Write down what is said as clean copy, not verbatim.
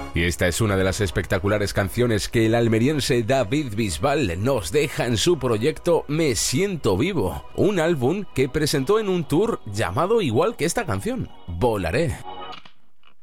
Y esta es una de las espectaculares canciones que el almeriense David Bisbal nos deja en su proyecto Me Siento Vivo, un álbum que presentó en un tour llamado igual que esta canción, Volaré.